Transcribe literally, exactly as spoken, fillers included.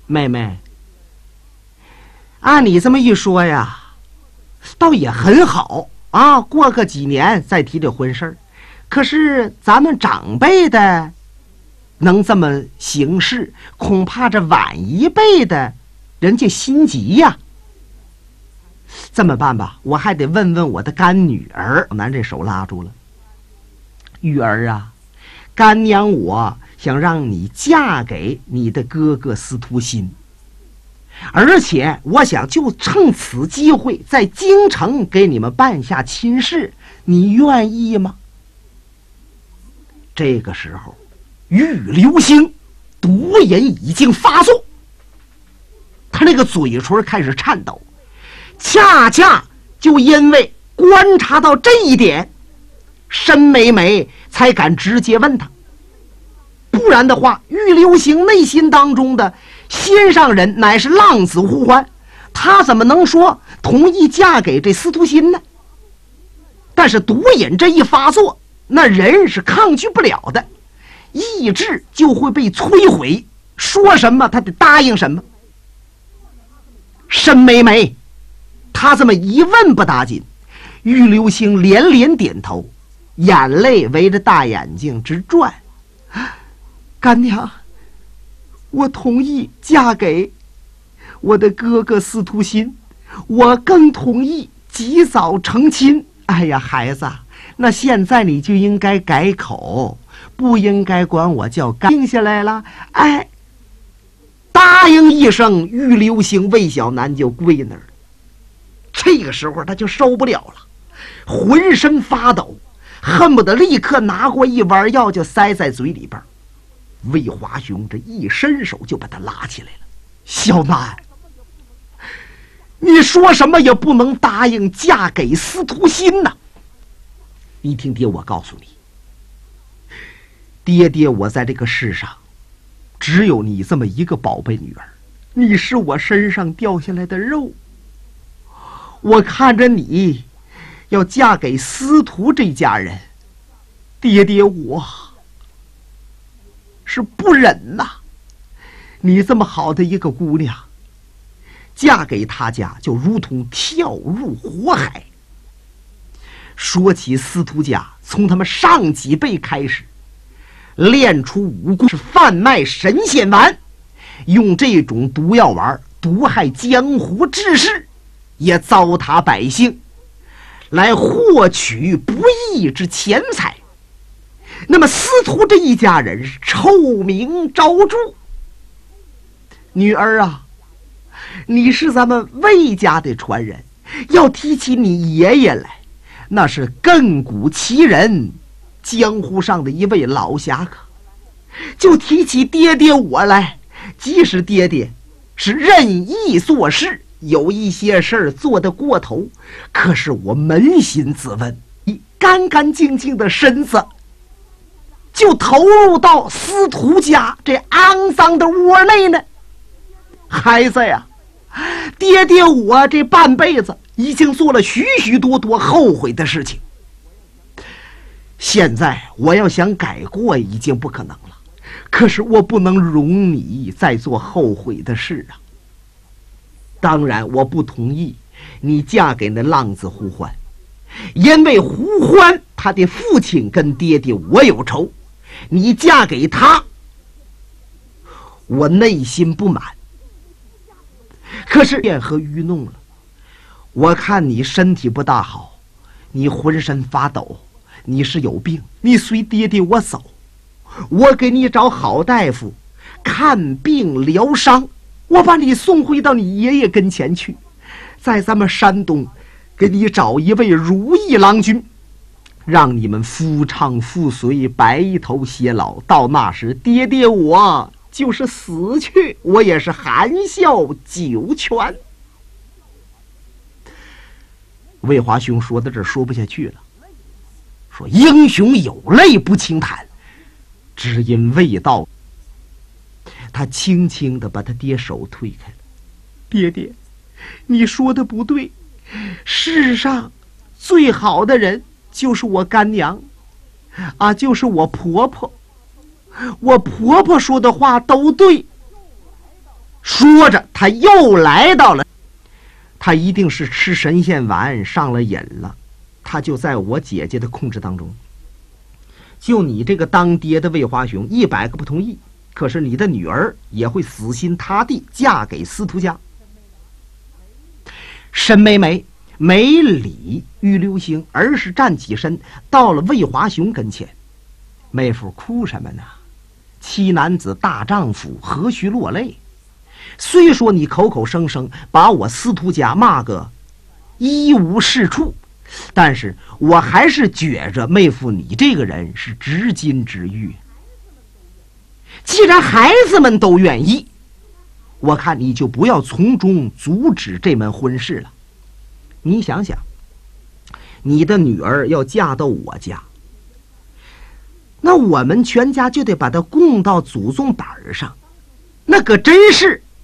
妹妹，按你这么一说呀，倒也很好啊，过个几年再提这婚事儿。可是咱们长辈的能这么行事，恐怕这晚一辈的人家心急呀。这么办吧，我还得问问我的干女儿。男这手拉住了，玉儿啊，干娘我想让你嫁给你的哥哥司徒心，而且我想就趁此机会在京城给你们办下亲事，你愿意吗？这个时候玉流星毒瘾已经发作，他那个嘴唇开始颤抖，恰恰就因为观察到这一点，申美美才敢直接问他。不然的话，玉流星内心当中的心上人乃是浪子互换，他怎么能说同意嫁给这司徒心呢？但是毒瘾这一发作，那人是抗拒不了的，意志就会被摧毁，说什么他得答应什么。申美美他这么一问不打紧，玉流星连连点头，眼泪围着大眼睛直转。干娘，我同意嫁给我的哥哥司徒心，我更同意及早成亲。哎呀，孩子，那现在你就应该改口，不应该管我叫干。定下来了，哎，答应一声，玉流星魏小楠就跪那儿。这个时候他就受不了了，浑身发抖，恨不得立刻拿过一碗药就塞在嘴里边。魏华雄这一伸手就把他拉起来了。小楠，你说什么也不能答应嫁给司徒心呐！你听爹我告诉你，爹爹我在这个世上只有你这么一个宝贝女儿，你是我身上掉下来的肉。我看着你要嫁给司徒这家人，爹爹我是不忍呐。你这么好的一个姑娘，嫁给他家就如同跳入火海。说起司徒家，从他们上几辈开始练出武功，是贩卖神仙丸，用这种毒药丸毒害江湖志士，也糟蹋百姓，来获取不义之钱财。那么司徒这一家人是臭名昭著。女儿啊，你是咱们魏家的传人，要提起你爷爷来，那是亘古奇人，江湖上的一位老侠客。就提起爹爹我来，即使爹爹是任意做事，有一些事儿做得过头，可是我扪心自问，以干干净净的身子就投入到司徒家这肮脏的窝内呢。孩子呀，爹爹我这半辈子已经做了许许多多后悔的事情，现在我要想改过已经不可能了，可是我不能容你再做后悔的事啊。当然我不同意你嫁给那浪子胡欢，因为胡欢他的父亲跟爹爹我有仇，你嫁给他我内心不满。可是便和愚弄了，我看你身体不大好，你浑身发抖，你是有病，你随爹爹我走，我给你找好大夫看病疗伤，我把你送回到你爷爷跟前去，在咱们山东给你找一位如意郎君，让你们夫唱妇随，白头偕老，到那时爹爹我就是死去，我也是含笑九泉。魏华兄说到这儿说不下去了，说英雄有泪不轻弹，只因未到。他轻轻地把他爹手推开了。爹爹，你说的不对，世上最好的人就是我干娘啊，就是我婆婆。我婆婆说的话都对， 说着，他又来到了。他一定是吃神仙丸上了瘾了，他就在我姐姐的控制当中。就你这个当爹的魏华雄，一百个不同意，可是你的女儿也会死心塌地嫁给司徒家。沈美美没理玉流星，而是站起身，到了魏华雄跟前。妹夫哭什么呢？妻男子大丈夫，何须落泪？虽说你口口声声把我司徒家骂个一无是处，但是我还是觉着妹夫你这个人是知金知玉。既然孩子们都愿意，我看你就不要从中阻止这门婚事了。你想想，你的女儿要嫁到我家，那我们全家就得把她供到祖宗本上，那可真是